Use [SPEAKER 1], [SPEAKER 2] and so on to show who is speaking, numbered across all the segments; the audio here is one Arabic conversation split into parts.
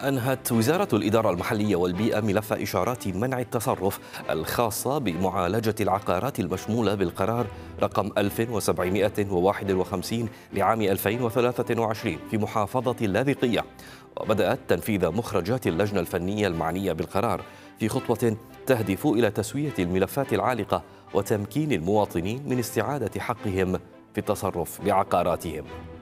[SPEAKER 1] أنهت وزارة الإدارة المحلية والبيئة ملف إشارات منع التصرف الخاصة بمعالجة العقارات المشمولة بالقرار رقم 1751 لعام 2023 في محافظة اللاذقية، وبدأت تنفيذ مخرجات اللجنة الفنية المعنية بالقرار في خطوة تهدف إلى تسوية الملفات العالقة وتمكين المواطنين من استعادة حقهم في التصرف بعقاراتهم.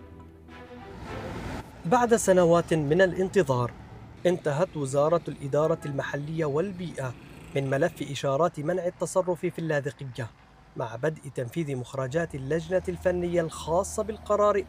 [SPEAKER 2] بعد سنوات من الانتظار، انتهت وزارة الإدارة المحلية والبيئة من ملف إشارات منع التصرف في اللاذقية مع بدء تنفيذ مخرجات اللجنة الفنية الخاصة بالقرار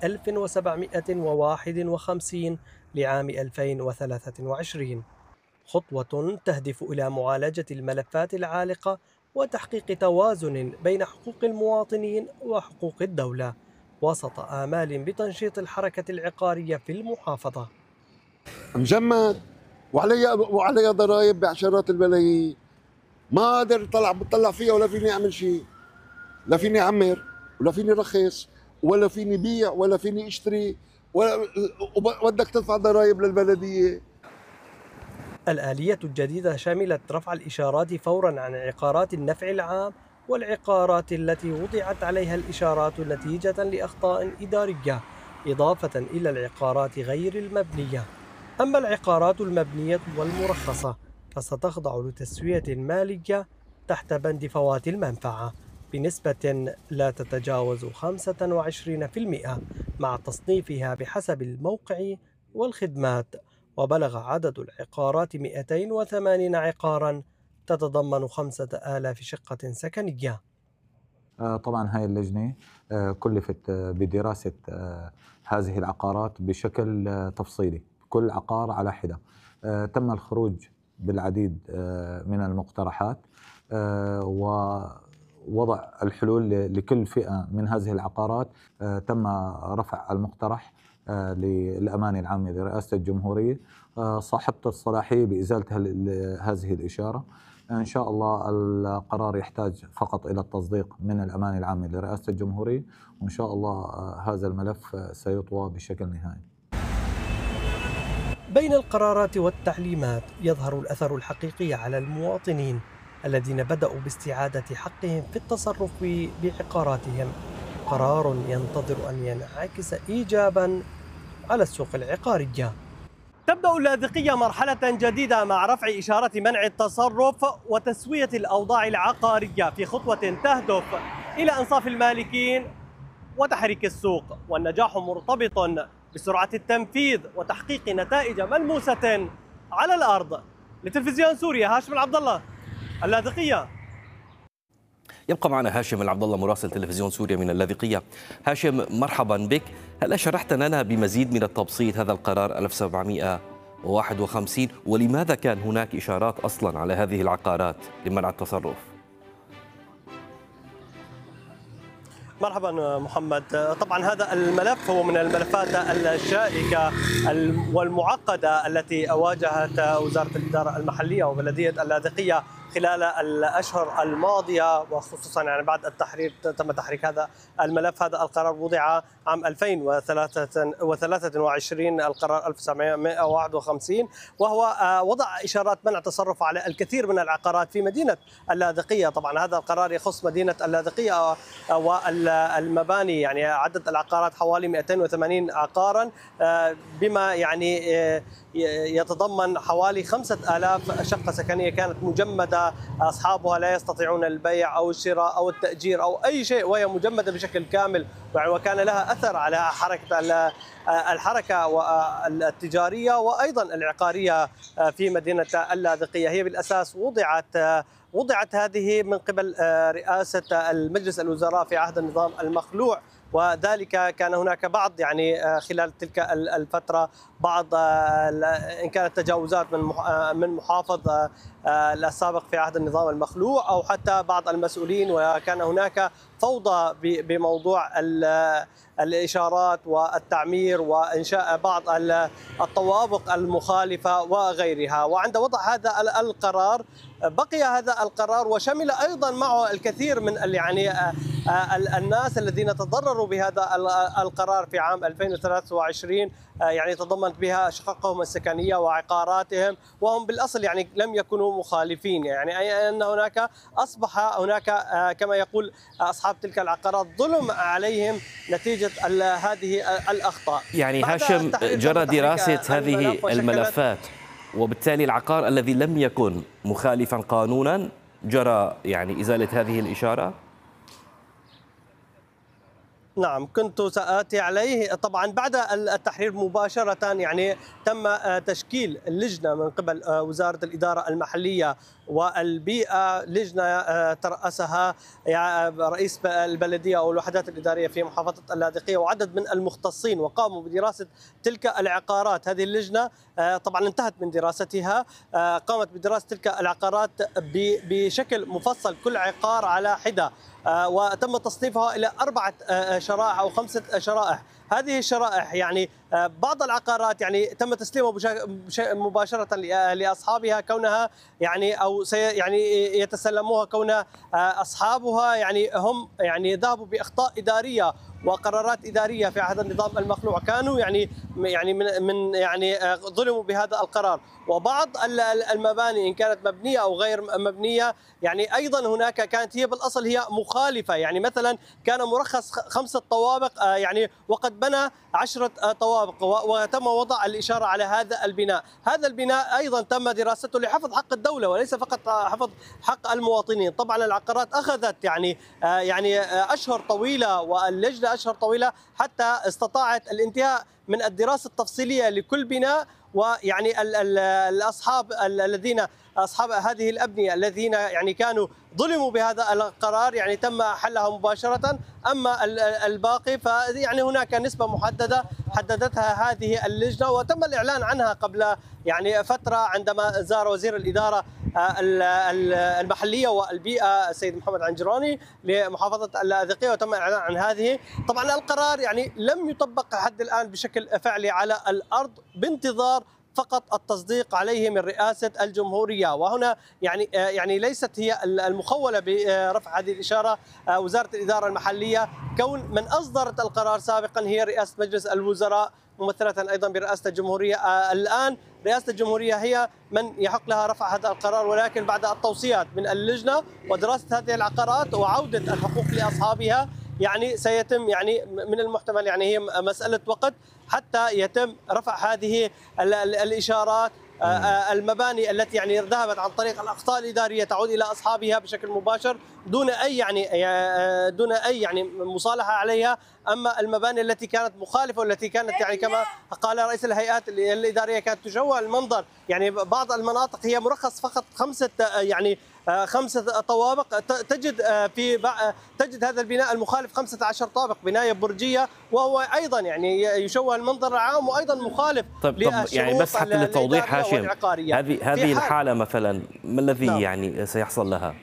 [SPEAKER 2] 1751 لعام 2023، خطوة تهدف إلى معالجة الملفات العالقة وتحقيق توازن بين حقوق المواطنين وحقوق الدولة وسط آمال بتنشيط الحركة العقارية في المحافظة.
[SPEAKER 3] مجمد وعلي ضرائب بعشرات الملايين، ما قادر بطلع فيها ولا فيني اعمل شيء، لا فيني اعمر ولا فيني رخص ولا فيني بيع ولا فيني اشتري وبدك تدفع ضرائب للبلديه.
[SPEAKER 2] الآلية الجديدة شملت رفع الإشارات فورا عن عقارات النفع العام والعقارات التي وضعت عليها الإشارات نتيجة لأخطاء إدارية، إضافة إلى العقارات غير المبنية. أما العقارات المبنية والمرخصة فستخضع لتسوية مالية تحت بند فوات المنفعة بنسبة لا تتجاوز 25% مع تصنيفها بحسب الموقع والخدمات. وبلغ عدد العقارات 280 عقارا تتضمن 5000 شقة سكنية.
[SPEAKER 4] طبعا هاي اللجنة كلفت بدراسة هذه العقارات بشكل تفصيلي، كل عقار على حدة. تم الخروج بالعديد من المقترحات ووضع الحلول لكل فئة من هذه العقارات. تم رفع المقترح للأمانة العامة لرئاسة الجمهورية، صاحبة الصلاحية بإزالة هذه الإشارة. إن شاء الله القرار يحتاج فقط إلى التصديق من الأمانة العامة لرئاسة الجمهورية، وإن شاء الله هذا الملف سيطوى بشكل نهائي.
[SPEAKER 2] بين القرارات والتعليمات يظهر الأثر الحقيقي على المواطنين الذين بدأوا باستعادة حقهم في التصرف بعقاراتهم، قرار ينتظر أن ينعكس إيجابا على السوق العقارية. تبدأ اللاذقية مرحلة جديدة مع رفع إشارة منع التصرف وتسوية الأوضاع العقارية في خطوة تهدف إلى إنصاف المالكين وتحريك السوق، والنجاح مرتبط بسرعة التنفيذ وتحقيق نتائج ملموسة على الأرض. لتلفزيون سوريا، هاشم العبد الله، اللاذقية.
[SPEAKER 1] يبقى معنا هاشم العبد الله مراسل تلفزيون سوريا من اللاذقية. هاشم، مرحبا بك. هل شرحت لنا بمزيد من التبسيط هذا القرار 1751 ولماذا كان هناك إشارات أصلا على هذه العقارات لمنع التصرف؟
[SPEAKER 2] مرحبا محمد. طبعا هذا الملف هو من الملفات الشائكة والمعقدة التي واجهت وزارة الإدارة المحلية وبلدية اللاذقية خلال الأشهر الماضية، وخصوصا يعني بعد التحرير تم تحريك هذا الملف. هذا القرار وضع عام 2023، القرار 1751، وهو وضع إشارات منع تصرف على الكثير من العقارات في مدينة اللاذقية. طبعا هذا القرار يخص مدينة اللاذقية والمباني، يعني عدد العقارات حوالي 280 عقارا، بما يعني يتضمن حوالي 5000 شقة سكنية كانت مجمدة، أصحابها لا يستطيعون البيع أو الشراء أو التأجير أو أي شيء، وهي مجمدة بشكل كامل، وكان لها أثر على الحركة التجارية وأيضا العقارية في مدينة اللاذقية. هي بالأساس وضعت هذه من قبل رئاسة المجلس الوزراء في عهد النظام المخلوع، وذلك كان هناك بعض يعني خلال تلك الفترة بعض إن كانت تجاوزات من محافظ السابق في عهد النظام المخلوع أو حتى بعض المسؤولين، وكان هناك فوضى بموضوع الإشارات والتعمير وإنشاء بعض الطوابق المخالفة وغيرها. وعند وضع هذا القرار بقي هذا القرار وشمل أيضا معه الكثير من يعني الناس الذين تضرروا بهذا القرار في عام 2023 يعني تضمنت بها شققهم السكنية وعقاراتهم، وهم بالأصل يعني لم يكونوا مخالفين، يعني أي أن هناك أصبح هناك كما يقول أصحاب تلك العقارات ظلم عليهم نتيجة هذه الأخطاء.
[SPEAKER 1] يعني هاشم، جرى دراسة هذه الملفات، وبالتالي العقار الذي لم يكن مخالفا قانونا جرى يعني إزالة هذه الإشارة؟
[SPEAKER 2] نعم، كنت سآتي عليه. طبعا بعد التحرير مباشرة يعني تم تشكيل لجنة من قبل وزارة الإدارة المحلية والبيئة، لجنة ترأسها رئيس البلدية أو الوحدات الإدارية في محافظة اللاذقية وعدد من المختصين، وقاموا بدراسة تلك العقارات. هذه اللجنة طبعا انتهت من دراستها، قامت بدراسة تلك العقارات بشكل مفصل كل عقار على حدة، وتم تصنيفها إلى 4 شرائح أو 5 شرائح. هذه الشرائح يعني بعض العقارات يعني تم تسليمها مباشرة لأصحابها كونها يعني أو يعني يتسلموها كون أصحابها يعني هم يعني ذهبوا بأخطاء إدارية وقرارات إدارية في عهد النظام المخلوع، كانوا يعني من يعني ظلموا بهذا القرار. وبعض المباني إن كانت مبنية أو غير مبنية يعني أيضا هناك كانت هي بالأصل هي مخالفة، يعني مثلا كان مرخص 5 طوابق يعني وقد بنى 10 طوابق وتم وضع الإشارة على هذا البناء. هذا البناء أيضا تم دراسته لحفظ حق الدولة وليس فقط حفظ حق المواطنين. طبعا العقارات أخذت يعني أشهر طويلة واللجنة أشهر طويلة حتى استطاعت الانتهاء من الدراسة التفصيلية لكل بناء، ويعني الأصحاب الذين أصحاب هذه الأبنية الذين يعني كانوا ظلموا بهذا القرار يعني تم حلها مباشرة. أما الباقي فيعني هناك نسبة محددة حددتها هذه اللجنة وتم الإعلان عنها قبل يعني فترة عندما زار وزير الإدارة المحلية والبيئة السيد محمد عنجراني لمحافظة اللاذقية وتم الإعلان عن هذه. طبعا القرار يعني لم يطبق لحد الآن بشكل فعلي على الأرض بانتظار فقط التصديق عليه من رئاسة الجمهورية. وهنا يعني ليست هي المخولة برفع هذه الإشارة وزارة الإدارة المحلية، كون من أصدرت القرار سابقا هي رئاسة مجلس الوزراء ممثلة أيضا برئاسة الجمهورية. الآن رئاسة الجمهورية هي من يحق لها رفع هذا القرار، ولكن بعد التوصيات من اللجنة ودراسة هذه العقارات وعودة الحقوق لأصحابها يعني سيتم يعني من المحتمل يعني هي مسألة وقت حتى يتم رفع هذه الإشارات. المباني التي يعني ذهبت عن طريق الأخطاء الإدارية تعود إلى أصحابها بشكل مباشر دون أي يعني مصالحة عليها. أما المباني التي كانت مخالفة والتي كانت يعني كما قال رئيس الهيئات الإدارية كانت تشوه المنظر، يعني بعض المناطق هي مرخص فقط 5 طوابق، تجد هذا البناء المخالف 15 طابق، بناية برجية، وهو أيضا يعني يشوه المنظر العام وأيضا مخالف.
[SPEAKER 1] طب يعني بس حتى للتوضيح هاشم، هذه الحالة مثلا ما الذي يعني سيحصل لها؟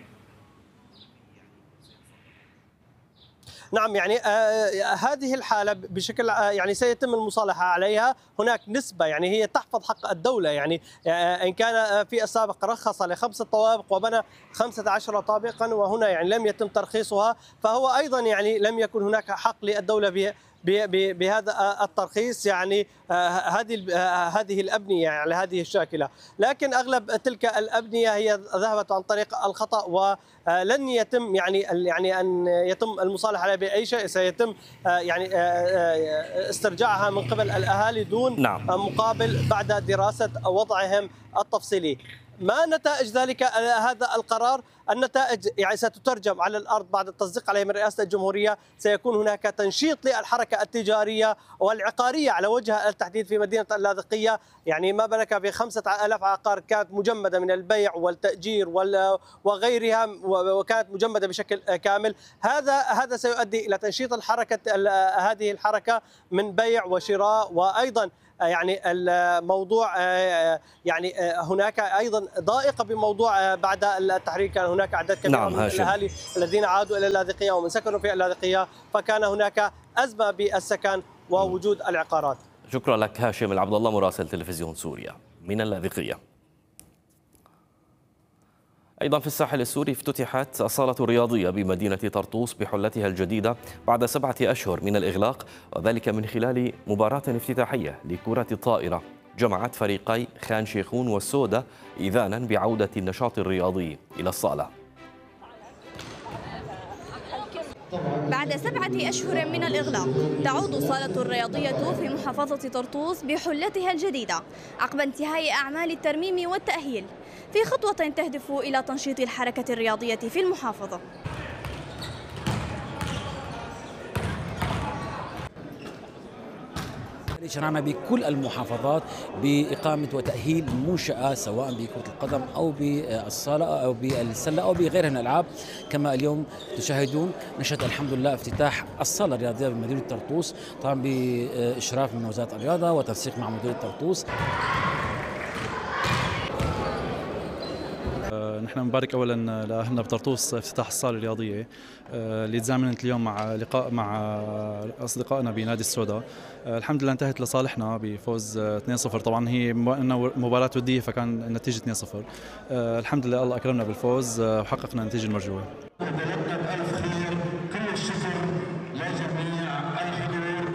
[SPEAKER 2] نعم، يعني هذه الحالة بشكل يعني سيتم المصالحة عليها. هناك نسبة يعني هي تحفظ حق الدولة، يعني إن كان في السابق رخص ل5 طوابق وبنى 15 طابقا وهنا يعني لم يتم ترخيصها، فهو أيضا يعني لم يكن هناك حق للدولة بهذا الترخيص يعني هذه الأبنية يعني هذه الشاكلة. لكن أغلب تلك الأبنية هي ذهبت عن طريق الخطأ ولن يتم يعني أن يتم المصالحة عليها بأي شيء، سيتم يعني استرجاعها من قبل الأهالي دون مقابل بعد دراسة وضعهم التفصيلي. ما نتائج ذلك هذا القرار؟ النتائج يعني ستترجم على الأرض بعد التصديق عليه من رئاسة الجمهورية. سيكون هناك تنشيط للحركة التجارية والعقارية على وجه التحديد في مدينة اللاذقية، يعني ما بلغ ب 5000 عقار كانت مجمدة من البيع والتأجير وغيرها وكانت مجمدة بشكل كامل. هذا سيؤدي إلى تنشيط هذه الحركة من بيع وشراء، وأيضا يعني الموضوع يعني هناك ايضا ضائقه بموضوع بعد التحرير كان هناك اعداد كبيره من الاهالي الذين عادوا الى اللاذقيه ومن سكنوا في اللاذقيه، فكان هناك ازمه بالسكن ووجود العقارات.
[SPEAKER 1] شكرا لك هاشم العبد الله مراسل تلفزيون سوريا من اللاذقيه. أيضا في الساحل السوري افتتحت الصالة الرياضية بمدينة طرطوس بحلتها الجديدة بعد 7 أشهر من الإغلاق، وذلك من خلال مباراة افتتاحية لكرة الطائرة جمعت فريقي خان شيخون والسودة إذانا بعودة النشاط الرياضي إلى الصالة.
[SPEAKER 5] بعد 7 أشهر من الإغلاق تعود الصالة الرياضية في محافظة طرطوس بحلتها الجديدة عقب انتهاء أعمال الترميم والتأهيل في خطوة تهدف إلى تنشيط الحركة الرياضية في المحافظة.
[SPEAKER 6] شرعنا بكل المحافظات بإقامة وتأهيل منشأة سواء بكرة القدم أو بالصالة أو بالسلة أو بغيرها من الألعاب. كما اليوم تشاهدون نشهد الحمد لله افتتاح الصالة الرياضية بمدينة طرطوس، طبعا بإشراف من وزارة الرياضة وتنسيق مع مديرية طرطوس.
[SPEAKER 7] نحن نبارك اولا لاهلنا بطرطوس افتتاح الصاله الرياضيه اللي تزامنت اليوم مع لقاء مع اصدقائنا بنادي السوداء. الحمد لله انتهت لصالحنا بفوز 2-0. طبعا هي مباراه وديه فكان النتيجه 2-0. الحمد لله الله اكرمنا بالفوز وحققنا النتيجه المرجوه. كل الشكر لجميع الحضور.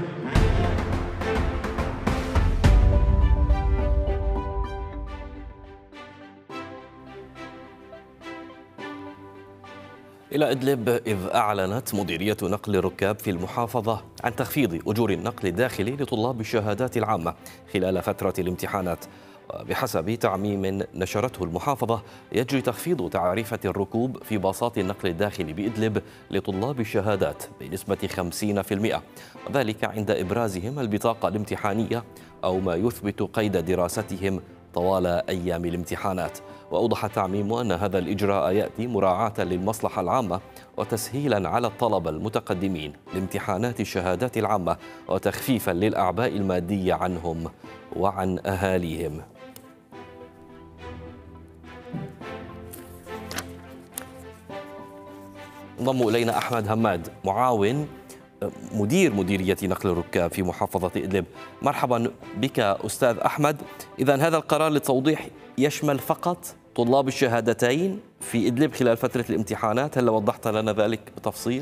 [SPEAKER 1] إلى إدلب، إذ أعلنت مديرية نقل الركاب في المحافظة عن تخفيض أجور النقل الداخلي لطلاب الشهادات العامة خلال فترة الامتحانات. وبحسب تعميم نشرته المحافظة يجري تخفيض تعرفة الركوب في باصات النقل الداخلي بإدلب لطلاب الشهادات بنسبة 50%، وذلك عند إبرازهم البطاقة الامتحانية أو ما يثبت قيد دراستهم طوال أيام الامتحانات. وأوضح التعميم أن هذا الإجراء يأتي مراعاة للمصلحة العامة وتسهيلا على الطلبة المتقدمين لامتحانات الشهادات العامة وتخفيفا للأعباء المادية عنهم وعن أهاليهم. انضم إلينا أحمد هماد معاون مدير مديرية نقل الركاب في محافظة إدلب. مرحبا بك أستاذ أحمد. إذن هذا القرار للتوضيح يشمل فقط طلاب الشهادتين في إدلب خلال فترة الامتحانات، هل وضحت لنا ذلك بتفصيل؟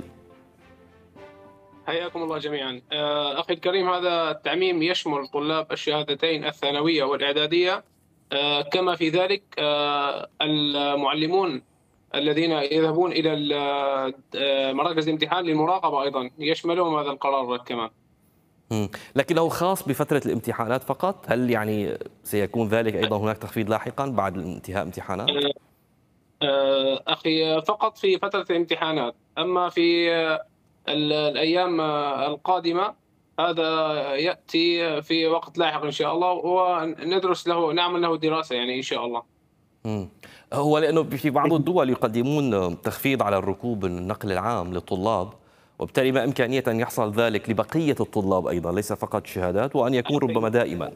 [SPEAKER 8] حياكم الله جميعا. أخي الكريم، هذا التعميم يشمل طلاب الشهادتين الثانوية والإعدادية، كما في ذلك المعلمون الذين يذهبون إلى مراكز الامتحان للمراقبة أيضا يشملهم هذا القرار كمان.
[SPEAKER 1] لكنه خاص بفترة الامتحانات فقط، هل يعني سيكون ذلك أيضا هناك تخفيض لاحقا بعد انتهاء امتحانات؟
[SPEAKER 8] أخي فقط في فترة الامتحانات، أما في الأيام القادمة هذا يأتي في وقت لاحق إن شاء الله، وندرس له نعمل له دراسة يعني إن شاء الله.
[SPEAKER 1] هو لأنه في بعض الدول يقدمون تخفيض على الركوب النقل العام للطلاب، وبالتالي ما إمكانية أن يحصل ذلك لبقية الطلاب أيضا ليس فقط شهادات، وأن يكون ربما دائما؟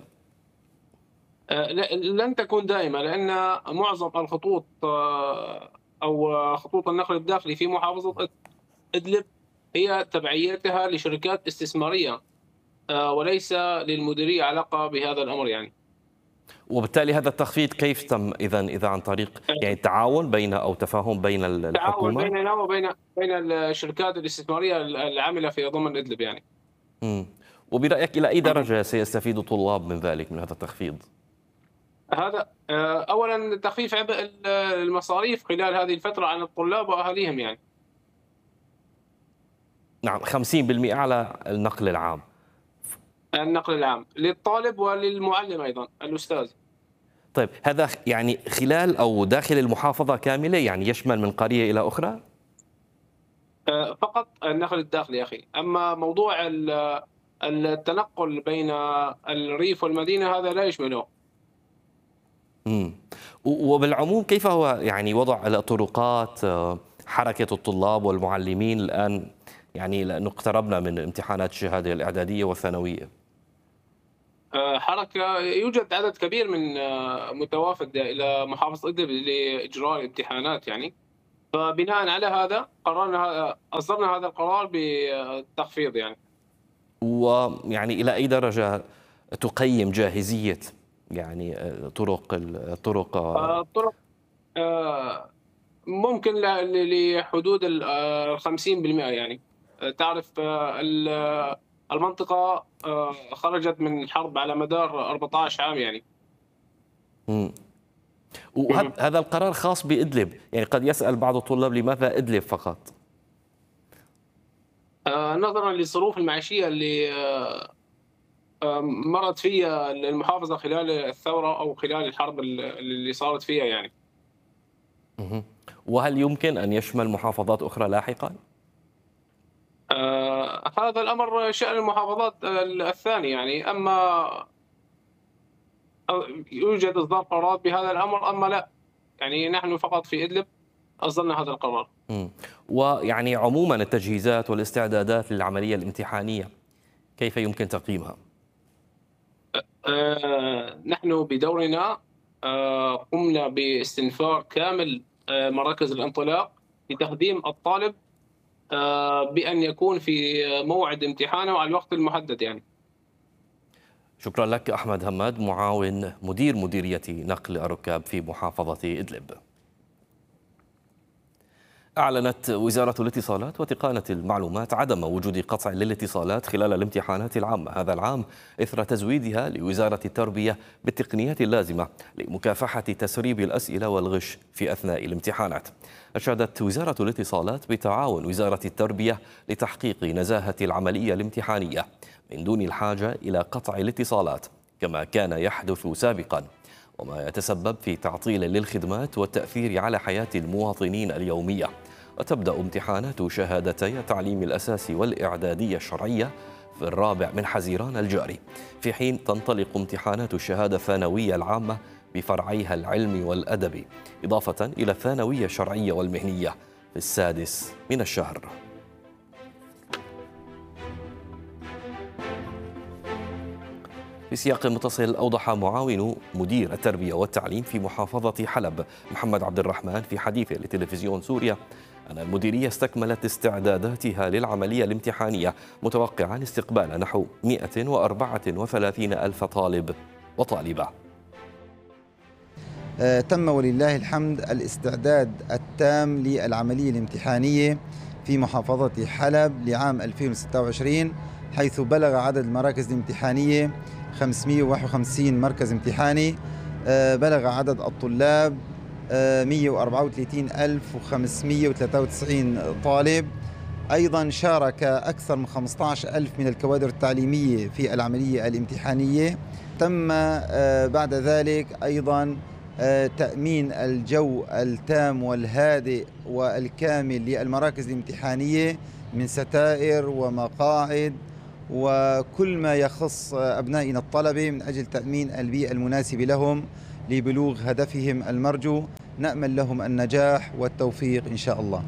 [SPEAKER 8] لن تكون دائما، لأن معظم الخطوط أو خطوط النقل الداخلي في محافظة إدلب هي تبعيتها لشركات استثمارية وليس للمديرية علاقة بهذا الأمر يعني.
[SPEAKER 1] وبالتالي هذا التخفيض كيف تم إذا عن طريق يعني تعاون بين أو تفاهم بين الحكومة؟
[SPEAKER 8] تعاون بيننا وبين الشركات الاستثمارية العاملة في ضمن إدلب يعني.
[SPEAKER 1] وبرأيك إلى أي درجة سيستفيد الطلاب من ذلك، من هذا التخفيض؟
[SPEAKER 8] هذا أولا تخفيف عبء المصاريف خلال هذه الفترة عن الطلاب وأهاليهم يعني.
[SPEAKER 1] نعم، 50% على النقل العام.
[SPEAKER 8] النقل العام للطالب وللمعلم أيضا الأستاذ.
[SPEAKER 1] طيب هذا يعني خلال أو داخل المحافظة كاملة، يعني يشمل من قرية إلى أخرى؟
[SPEAKER 8] فقط النقل الداخلي أخي، أما موضوع التنقل بين الريف والمدينة هذا لا يشمله.
[SPEAKER 1] وبالعموم كيف هو يعني وضع الطرقات، حركة الطلاب والمعلمين الآن، يعني لأنه اقتربنا من امتحانات الشهادة الإعدادية والثانوية؟
[SPEAKER 8] حركة، يوجد عدد كبير من متوافد إلى محافظة إدلب لإجراء الامتحانات يعني، فبناء على هذا أصدرنا هذا القرار بالتخفيض يعني.
[SPEAKER 1] ويعني إلى أي درجة تقيم جاهزية يعني الطرق
[SPEAKER 8] ممكن لحدود 50% يعني. تعرف المنطقة خرجت من الحرب على مدار 14 عام يعني.
[SPEAKER 1] وهذا القرار خاص بإدلب، يعني قد يسأل بعض الطلاب لماذا إدلب فقط؟
[SPEAKER 8] نظرا للظروف المعيشية اللي مرت فيها المحافظة خلال الثورة أو خلال الحرب اللي صارت فيها يعني.
[SPEAKER 1] وهل يمكن أن يشمل محافظات أخرى لاحقا؟
[SPEAKER 8] هذا الأمر شأن المحافظات الثانية يعني. أما يوجد إصدار قرارات بهذا الأمر أما لا، يعني نحن فقط في إدلب أصدرنا هذا القرار.
[SPEAKER 1] ويعني عموما التجهيزات والاستعدادات للعملية الامتحانية كيف يمكن تقييمها؟
[SPEAKER 8] نحن بدورنا قمنا باستنفار كامل مراكز الانطلاق لتقديم الطالب بأن يكون في موعد امتحانه على الوقت المحدد يعني.
[SPEAKER 1] شكرا لك أحمد هماد، معاون مدير مديرية نقل الركاب في محافظة إدلب. أعلنت وزارة الاتصالات وتقنية المعلومات عدم وجود قطع للاتصالات خلال الامتحانات العامة هذا العام إثر تزويدها لوزارة التربية بالتقنيات اللازمة لمكافحة تسريب الأسئلة والغش في أثناء الامتحانات. أشادت وزارة الاتصالات بتعاون وزارة التربية لتحقيق نزاهة العملية الامتحانية من دون الحاجة إلى قطع الاتصالات كما كان يحدث سابقاً، وما يتسبب في تعطيل للخدمات والتأثير على حياة المواطنين اليومية. وتبدأ امتحانات شهادتي التعليم الأساسي والإعدادية الشرعية في 4 من حزيران الجاري، في حين تنطلق امتحانات الشهادة الثانوية العامة بفرعيها العلمي والأدبي، إضافة إلى الثانوية الشرعية والمهنية في 6 من الشهر. في سياق متصل، أوضح معاون مدير التربية والتعليم في محافظة حلب محمد عبد الرحمن في حديثه لتلفزيون سوريا أن المديرية استكملت استعداداتها للعملية الامتحانية، متوقعا استقبال نحو 134 ألف طالب وطالبة.
[SPEAKER 9] تم ولله الحمد الاستعداد التام للعملية الامتحانية في محافظة حلب لعام 2026، حيث بلغ عدد المراكز الامتحانية 551 مركز امتحاني. بلغ عدد الطلاب 134,593 طالب. أيضا شارك أكثر من 15,000 من الكوادر التعليمية في العملية الامتحانية. تم بعد ذلك أيضا تأمين الجو التام والهادئ والكامل للمراكز الامتحانية من ستائر ومقاعد وكل ما يخص أبنائنا الطلبة من أجل تأمين البيئة المناسبة لهم لبلوغ هدفهم المرجو. نأمل لهم النجاح والتوفيق إن شاء الله.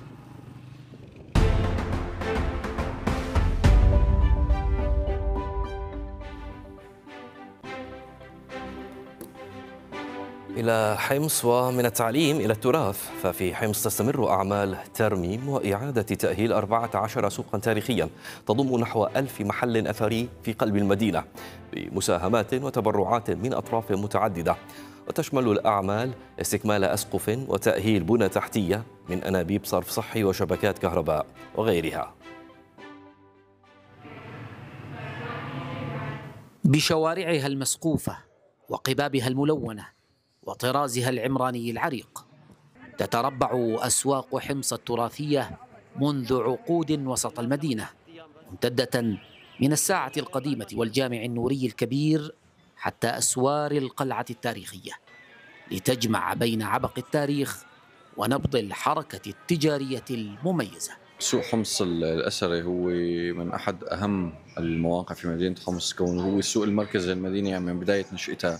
[SPEAKER 1] إلى حمص، ومن التعليم إلى التراث، ففي حمص تستمر أعمال ترميم وإعادة تأهيل 14 سوقا تاريخيا تضم نحو 1000 محل أثري في قلب المدينة بمساهمات وتبرعات من أطراف متعددة، وتشمل الأعمال استكمال أسقف وتأهيل بنى تحتية من أنابيب صرف صحي وشبكات كهرباء وغيرها.
[SPEAKER 10] بشوارعها المسقوفة وقبابها الملونة وطرازها العمراني العريق تتربع أسواق حمص التراثية منذ عقود وسط المدينة، ممتدة من الساعة القديمة والجامع النوري الكبير حتى أسوار القلعة التاريخية، لتجمع بين عبق التاريخ ونبض الحركة التجارية المميزة.
[SPEAKER 11] سوق حمص الأثري هو من أحد أهم المواقع في مدينة حمص، كونه هو السوق المركزي للمدينة يعني من بداية نشأتها.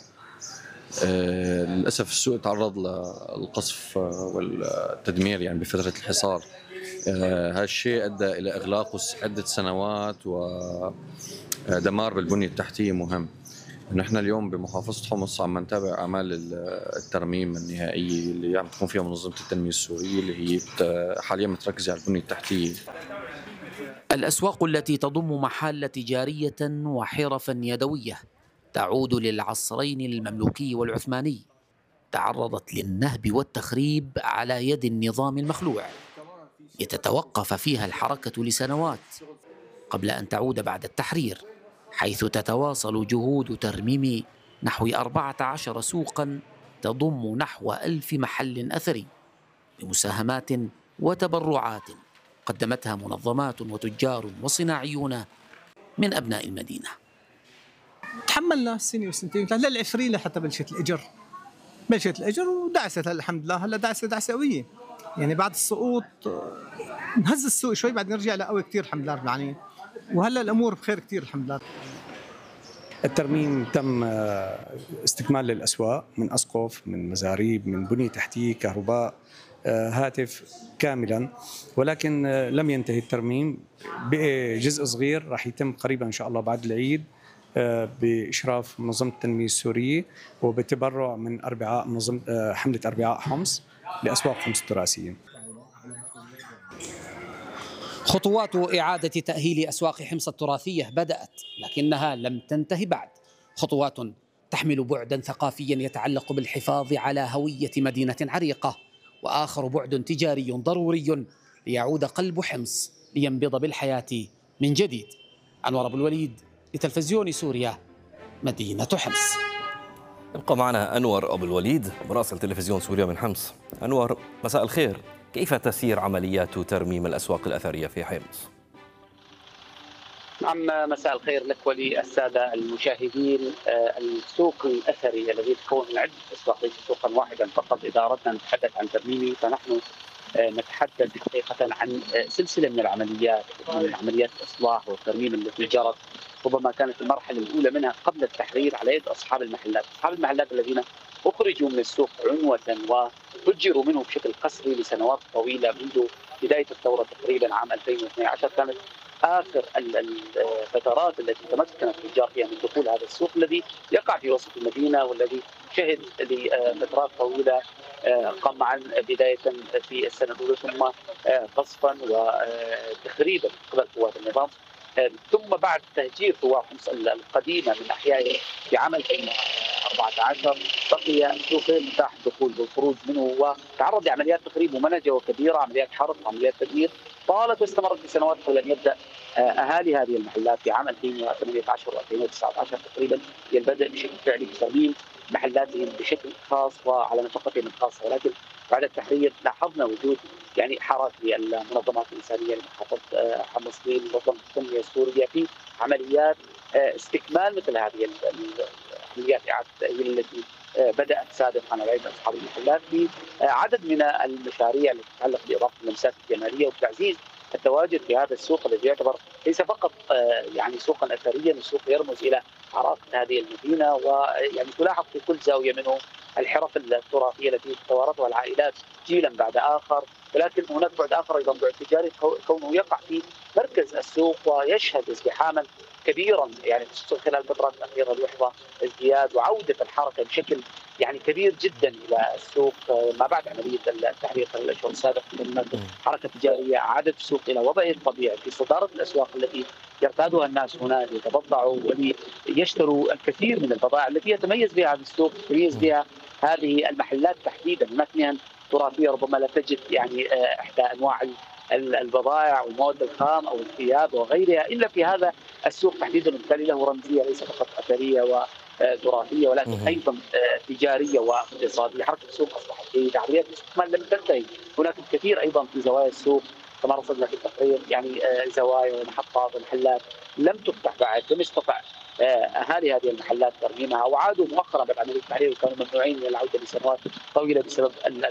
[SPEAKER 11] للأسف السوق تعرض للقصف والتدمير يعني بفترة الحصار. هذا الشيء أدى إلى إغلاقه عدة سنوات ودمار بالبنية التحتية مهم. نحن اليوم بمحافظة حمص عم نتابع أعمال الترميم النهائية اللي عم تكون فيها منظمة التنمية السورية، اللي هي حاليا متركزة على البنية التحتية.
[SPEAKER 10] الأسواق التي تضم محال تجارية وحرفا يدوية تعود للعصرين المملوكي والعثماني، تعرضت للنهب والتخريب على يد النظام المخلوع، لتتوقف فيها الحركة لسنوات قبل أن تعود بعد التحرير، حيث تتواصل جهود ترميم نحو 14 سوقا تضم نحو 1000 محل أثري بمساهمات وتبرعات قدمتها منظمات وتجار وصناعيون من أبناء المدينة.
[SPEAKER 12] تحملنا سنة وسنتين ثلاثة للعفرين لحتى بلشت الأجر ودعست الحمد لله. هلا دعسة قوية، يعني بعد السقوط نهز السوق شوي بعد نرجع لقوي كتير الحمد لله رب العالمين، وهلا الأمور بخير كتير الحمد لله.
[SPEAKER 13] الترميم تم استكمال للأسواق من أسقف، من مزاريب، من بنية تحتية، كهرباء، هاتف كاملا، ولكن لم ينتهي الترميم. بقي جزء صغير راح يتم قريبا إن شاء الله بعد العيد بإشراف منظمة التنمية السورية وبتبرع من أربعاء منظمة حملة أربعاء حمص لأسواق حمص التراثية.
[SPEAKER 14] خطوات إعادة تأهيل أسواق حمص التراثية بدأت، لكنها لم تنتهي بعد. خطوات تحمل بعدا ثقافيا يتعلق بالحفاظ على هوية مدينة عريقة، وآخر بعد تجاري ضروري ليعود قلب حمص لينبض بالحياة من جديد. أنور أبو الوليد لتلفزيون سوريا، مدينة حمص.
[SPEAKER 1] يبقى معنا أنور أبو الوليد مراسل تلفزيون سوريا من حمص. أنور، مساء الخير، كيف تسير عمليات ترميم الأسواق الأثرية في حمص؟
[SPEAKER 15] نعم، مساء الخير لك وللسادة المشاهدين. السوق الأثري الذي يتكون من عدة أسواق ليس سوقا واحدا فقط. إذا أردنا نتحدث عن ترميمه فنحن نتحدث حقيقة عن سلسلة من العمليات، من عمليات الإصلاح والترميم التي جرت. ربما كانت المرحلة الأولى منها قبل التحرير على يد أصحاب المحلات الذين أخرجوا من السوق عنوة وفجروا منه بشكل قسري لسنوات طويلة منذ بداية الثورة تقريبا عام 2012. كانت آخر الفترات التي تمكن التجار فيها من دخول هذا السوق الذي يقع في وسط المدينة، والذي شهد لفترات طويلة قمعا بداية في السنة الأولى، ثم قصفا وتخريبا قبل قوات النظام، ثم بعد تهجير ثوار حمص القديمة من أحيائه في عام 2014 بقي السوق متاح الدخول والخروج منه، وتعرض لعمليات تخريب ممنهجة وكبيرة، عمليات حرق وعمليات تدمير طالت واستمرت لسنوات قبل أن يبدأ أهالي هذه المحلات في عام 2018 و2019 تقريبا البدء بشكل فعلي بترميم محلاتهم بشكل خاص وعلى نفقتهم الخاصة. ولكن بعد التحرير لاحظنا وجود يعني حراك للمنظمات الإنسانية لمحافظة حمص، لمنظمة التنمية السورية في عمليات استكمال مثل هذه عمليات إعادة التأهيل التي بدأت سابقا على يد أصحاب المحلات بعدد من المشاريع التي تتعلق بإضافة اللمسات الجمالية وتعزيز التواجد في هذا السوق الذي يعتبر ليس فقط يعني سوقا أثريا، السوق يرمز إلى عراقة هذه المدينة، ويعني تلاحظ في كل زاوية منه الحرف التراثية التي توارثها العائلات جيلا بعد آخر. ولكن هناك بعد آخر أيضا بعد تجاري، كونه يقع في مركز السوق ويشهد ازدحاما كبيرا، يعني خلال الفترات الأخيرة يحظى ازدياد وعودة الحركة بشكل يعني كبير جدا إلى السوق ما بعد عملية التحرير خلال الأشهر السابقة. هناك حركة تجارية عادت السوق إلى وضعه الطبيعي في صدارة الأسواق التي يرتادها الناس هنا ليتبضعوا وليشتروا الكثير من البضائع التي يتميز بها هذا السوق، يتميز بها هذه المحلات تحديدا. هناك مهن تراثية ربما لا تجد يعني إحدى أنواع البضائع والمواد الخام أو الثياب وغيرها إلا في هذا السوق تحديدا، وبالتالي له رمزية ليس فقط أثرية وتراثية ولكن أيضا تجارية واقتصادية. حركة السوق أصبحت جيدة، عمليات الاستثمار لم تنتهي، هناك الكثير أيضا في زوايا السوق كما رصدنا في التقرير، يعني زوايا ومحطات ومحلات لم تفتح بعد، لم يستطع أهالي هذه المحلات ترميمها، وعادوا مؤخرا بعد عملية التحرير وكانوا ممنوعين من العودة لسنوات طويلة بسبب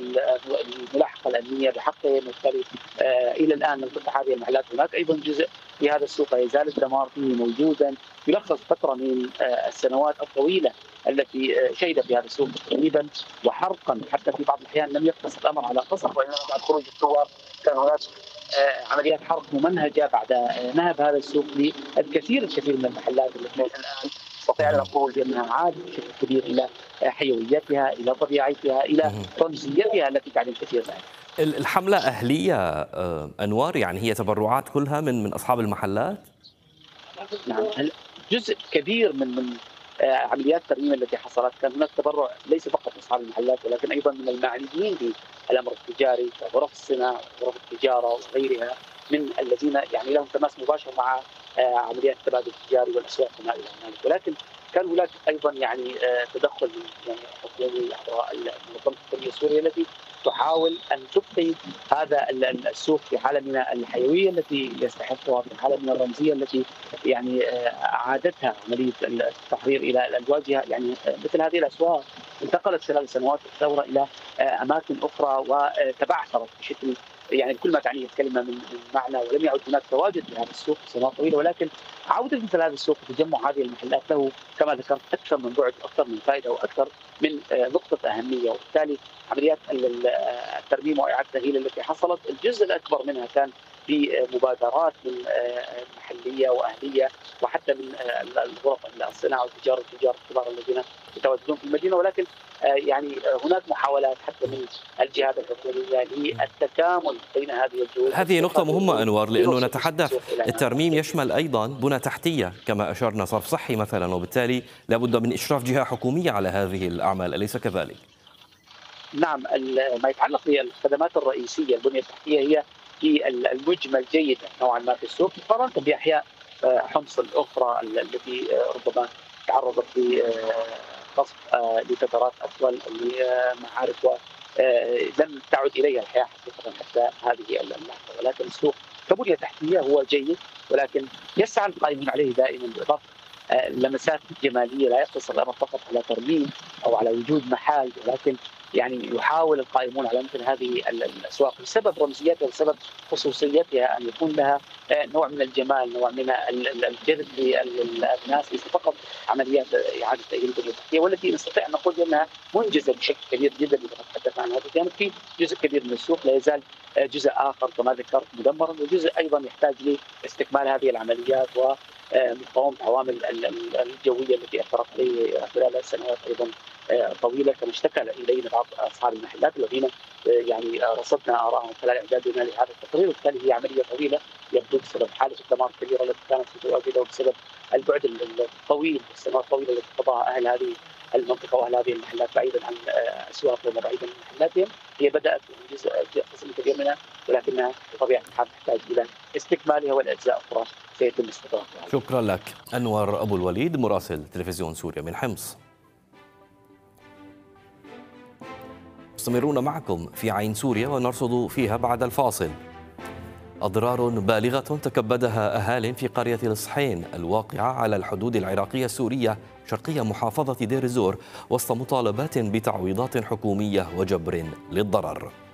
[SPEAKER 15] الملاحقة الأمنية بحقهم، وبالتالي إلى الآن لم تفتح هذه المحلات. هناك أيضا جزء في هذا السوق لا يزال الدمار فيه موجودا، يلخص فترة من السنوات الطويلة التي شهد في هذا السوق تقريبا وحرقا، حتى في بعض الأحيان لم يقتصر الأمر على قصف، وإنما بعد خروج الثوار كان هناك عمليات حرق ممنهجة بعد نهب هذا السوق للكثير من المحلات التي الآن نستطيع أن نقول بأنها عادت بشكل كبير إلى حيويتها، إلى طبيعتها، إلى رمزيتها التي تعني الكثير منها.
[SPEAKER 1] الحملة أهلية أنوار، يعني هي تبرعات كلها من أصحاب المحلات؟
[SPEAKER 15] نعم، جزء كبير من عمليات الترميم التي حصلت كان هناك تبرع ليس فقط من اصحاب المحلات ولكن ايضا من المعنيين بالامر التجاري كغرف الصناعه وغرف التجاره وغيرها من الذين يعني لهم تماس مباشر مع عمليات التبادل التجاري والاسواق وما الى ذلك، ولكن كان هناك ايضا يعني تدخل يعني حكومي عبر منظمه التنميه السوريه التي تحاول ان تبقي هذا السوق في حاله من الحيويه التي يستحقها، في حاله من الرمزيه التي يعني اعادتها عمليه التحرير الى الواجهه. يعني مثل هذه الاسواق انتقلت خلال سنوات الثوره الى اماكن اخرى وتبعثرت بشكل يعني بكل ما تعنيه الكلمه من معنى، ولم يعد هناك تواجد في هذا السوق سنوات طويله، ولكن عوده مثل هذا السوق وتجمع هذه المحلات له كما ذكرت اكثر من بعد واكثر من فائده واكثر من نقطه اهميه، وبالتالي عمليات الترميم واعاده التاهيل التي حصلت الجزء الاكبر منها كان بمبادرات من محليه واهليه وحتى من الغرف الصناعه والتجاره التجار الكبار الذين يتواجدون في المدينه، ولكن يعني هناك محاولات حتى من الجهات الحكوميه للتكامل بين هذه الجهود.
[SPEAKER 1] هذه نقطة مهمة أنور، لأنه نتحدث الترميم يشمل أيضا بنى تحتية كما أشرنا، صرف صحي مثلا، وبالتالي لابد من إشراف جهة حكومية على هذه الأعمال، أليس كذلك؟
[SPEAKER 15] نعم، ما يتعلق بالخدمات الرئيسية البنية التحتية هي في المجمل جيدة نوعا ما في السوق مقارنة بأحياء حمص الأخرى التي ربما تعرضت لقصف لفترات أطول لمعارك ولم تعد إليها الحياة حقيقة حتى هذه اللحظة، ولكن السوق كبنية تحتية هو جيد، ولكن يسعى القائمون عليه دائما بإضافة لمسات جمالية. لا يقتصر الأمر فقط على ترميم أو على وجود محال، ولكن يعني يحاول القائمون على مثل هذه الأسواق بسبب رمزيتها وبسبب خصوصيتها أن يكون لها نوع من الجمال، نوع من الجذب للناس، ليس فقط عمليات إعادة تأهيل البنية التحتية، والتي نستطيع أن نقول أنها منجزة بشكل كبير جدا. إذا تحدث عن هذا كانت في جزء كبير من السوق لا يزال جزء آخر كما ذكرت مدمرا، وجزء أيضا يحتاج لاستكمال هذه العمليات ومقاومة العوامل الجوية التي أثرت عليه خلال سنوات أيضا طويلة، كما اشتكى إلينا بعض أصحاب المحلات الذين يعني رصدنا آراءهم خلال إعدادنا لهذا التقرير. وبالتالي هي عملية طويلة يبدو بسبب حالة الدمار الكبيرة التي كانت متواجدة وبسبب البعد الطويل والسنوات الطويلة التي قضاها أهل هذه المنطقة وأهل هذه المحلات بعيدا عن أسواقهم وبعيدا عن محلاتهم. هي بدأت من قسم كبير منها، ولكنها بطبيعة الحال تحتاج إلى استكمالها والأجزاء أخرى سيتم استضافتها.
[SPEAKER 1] شكرا لك أنور أبو الوليد مراسل تلفزيون سوريا من حمص. مستمرون معكم في عين سوريا ونرصد فيها بعد الفاصل أضرار بالغة تكبدها أهال في قرية الصحين الواقعة على الحدود العراقية السورية شرقية محافظة دير الزور وسط مطالبات بتعويضات حكومية وجبر للضرر.